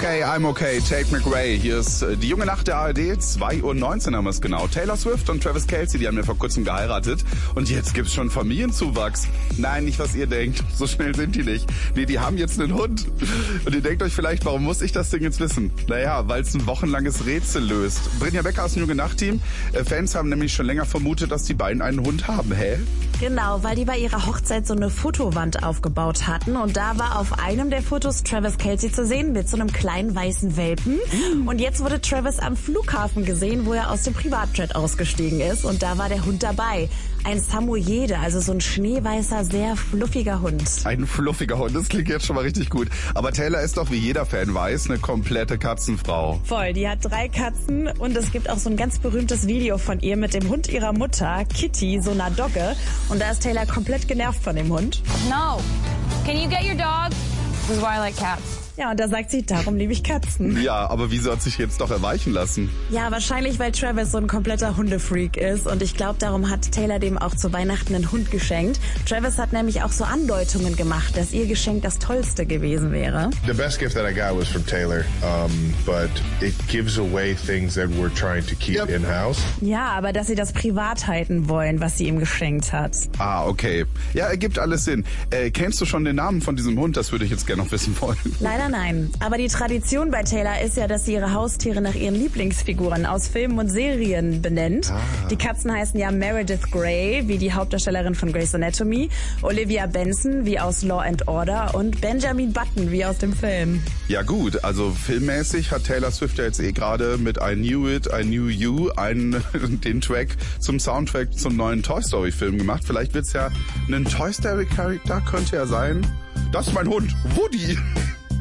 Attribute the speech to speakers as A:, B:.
A: Okay, I'm okay. Tate McRae. Hier ist die junge Nacht der ARD. 2:19 Uhr haben wir es genau. Taylor Swift und Travis Kelce, die haben ja vor kurzem geheiratet. Und jetzt gibt's schon Familienzuwachs. Nein, nicht was ihr denkt. So schnell sind die nicht. Nee, die haben jetzt einen Hund. Und ihr denkt euch vielleicht, warum muss ich das Ding jetzt wissen? Naja, weil es ein wochenlanges Rätsel löst. Brynja Becker aus dem Junge Nacht-Team. Fans haben nämlich schon länger vermutet, dass die beiden einen Hund haben. Hä?
B: Genau, weil die bei ihrer Hochzeit so eine Fotowand aufgebaut hatten. Und da war auf einem der Fotos Travis Kelce zu sehen mit so einem kleinen weißen Welpen. Und jetzt wurde Travis am Flughafen gesehen, wo er aus dem Privatjet ausgestiegen ist. Und da war der Hund dabei. Ein Samoyede, also so ein schneeweißer, sehr fluffiger Hund.
A: Ein fluffiger Hund, das klingt jetzt schon mal richtig gut. Aber Taylor ist doch, wie jeder Fan weiß, eine komplette Katzenfrau.
B: Voll, die hat 3 Katzen und es gibt auch so ein ganz berühmtes Video von ihr mit dem Hund ihrer Mutter, Kitty, so einer Dogge. Und da ist Taylor komplett genervt von dem Hund.
C: No. Can you get your dog? This is why I like cats.
B: Ja, und da sagt sie, darum liebe ich Katzen.
A: Ja, aber wieso hat sich jetzt doch erweichen lassen?
B: Ja, wahrscheinlich, weil Travis so ein kompletter Hundefreak ist. Und ich glaube, darum hat Taylor dem auch zu Weihnachten einen Hund geschenkt. Travis hat nämlich auch so Andeutungen gemacht, dass ihr Geschenk das Tollste gewesen wäre.
D: The best gift that I got was from Taylor, but it gives away things that we're trying to keep in-house.
B: Ja, aber dass sie das privat halten wollen, was sie ihm geschenkt hat.
A: Ah, okay. Ja, ergibt alles Sinn. Kennst du schon den Namen von diesem Hund? Das würde ich jetzt gerne noch wissen wollen.
B: Leider nein. Aber die Tradition bei Taylor ist ja, dass sie ihre Haustiere nach ihren Lieblingsfiguren aus Filmen und Serien benennt. Die Katzen heißen ja Meredith Grey, wie die Hauptdarstellerin von Grey's Anatomy, Olivia Benson, wie aus Law and Order und Benjamin Button, wie aus dem Film.
A: Ja gut, also filmmäßig hat Taylor Swift ja jetzt gerade mit I Knew It, I Knew You den Track zum Soundtrack zum neuen Toy Story Film gemacht. Vielleicht wird's ja ein Toy Story Charakter, könnte ja sein. Das ist mein Hund, Woody.